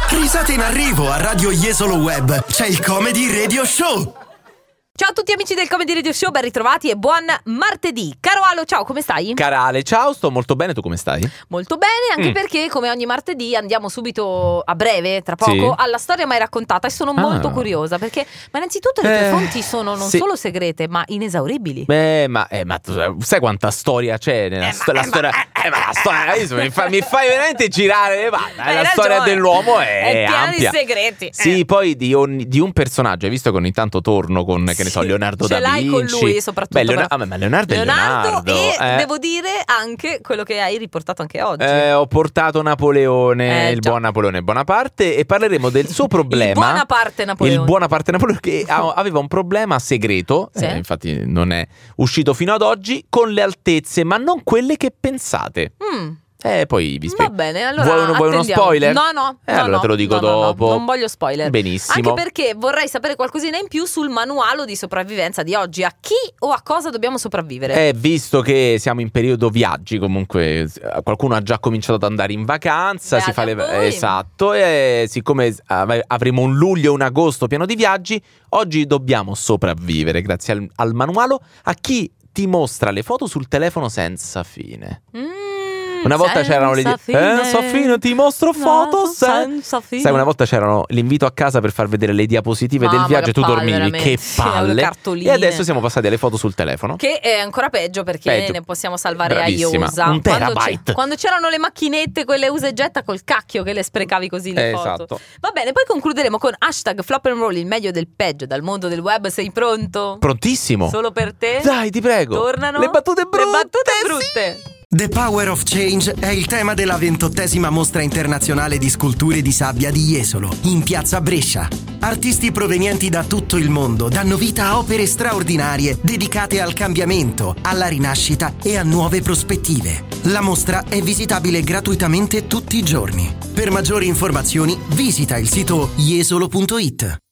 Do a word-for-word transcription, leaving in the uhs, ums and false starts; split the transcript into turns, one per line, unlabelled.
Risate in arrivo a Radio Jesolo Web. C'è il Comedy Radio Show.
Ciao a tutti amici del Comedy Radio Show, ben ritrovati e buon martedì. Caro Alo, ciao, come stai?
Carale, ciao, sto molto bene, tu come stai?
Molto bene, anche
Mm.
perché come ogni martedì andiamo subito a breve, tra poco,
Sì.
alla storia mai raccontata e sono
Ah.
molto curiosa perché, ma innanzitutto le tue
Eh,
fonti sono non
sì.
solo segrete ma inesauribili.
Beh, ma, eh, ma tu sai quanta storia c'è nella
Eh,
sto-
ma-
la
eh,
storia?
ma-
Eh, ma la storia, io mi, fa- mi fai veramente girare, ma
Hai
la storia
ragione.
dell'uomo è,
È piena
ampia.
di segreti.
Sì,
Eh.
poi di, ogni- di un personaggio, hai visto che ogni tanto torno con, che ne so,
Sì,
Leonardo
ce
da
l'hai
Vinci.
con lui soprattutto,
Beh, Leonardo,
però.
ah, ma Leonardo è
Leonardo,
Leonardo.
e
eh.
devo dire anche quello che hai riportato anche oggi.
Eh, ho portato Napoleone,
Eh,
il
già.
buon Napoleone Bonaparte, e parleremo del suo problema.
Il Buonaparte Napoleone.
Il Buonaparte Napoleone che ha- aveva un problema segreto,
Sì.
eh, infatti non è uscito fino ad oggi, con le altezze, ma non quelle che pensate.
Mm.
Eh, poi vi spiego.
Va bene, allora
Vuoi, uno, vuoi uno
attendiamo.
spoiler?
No, no,
Eh,
no,
allora
no,
te lo dico
no, no, no,
dopo.
non voglio spoiler.
Benissimo.
Anche perché vorrei sapere qualcosina in più sul manuale di sopravvivenza di oggi. A chi o a cosa dobbiamo sopravvivere?
Eh, visto che siamo in periodo viaggi, comunque eh, qualcuno ha già cominciato ad andare in vacanza, si fa le...
Beati a voi.
Esatto, e siccome av- avremo un luglio e un agosto pieno di viaggi, oggi dobbiamo sopravvivere grazie al, al manuale a chi ti mostra le foto sul telefono senza fine.
Mm,
Una volta c'erano le
senza fine.
senza fine ti mostro foto
No,
sen-
senza fine.
Sai, una volta c'erano l'invito a casa per far vedere le diapositive
Mamma,
del viaggio
che
e tu
palle,
dormivi.
veramente.
Che
Sì, le
palle.
cartoline.
E adesso siamo passati alle foto sul telefono.
Che è ancora peggio perché
Peggio.
ne possiamo salvare a
Bravissima.
iosa.
Un
Quando,
terabyte.
c'è- quando c'erano le macchinette, quelle usa e getta col cacchio che le sprecavi così le
Eh,
foto.
esatto.
Va bene, poi concluderemo con hashtag flop and roll, il meglio del peggio dal mondo del web. Sei pronto?
Prontissimo.
Solo per te?
Dai, ti prego.
Tornano
Le battute brutte.
Le battute brutte.
The Power of Change è il tema della ventottesima mostra internazionale di sculture di sabbia di Jesolo, in piazza Brescia. Artisti provenienti da tutto il mondo danno vita a opere straordinarie dedicate al cambiamento, alla rinascita e a nuove prospettive. La mostra è visitabile gratuitamente tutti i giorni. Per maggiori informazioni visita il sito jesolo punto it.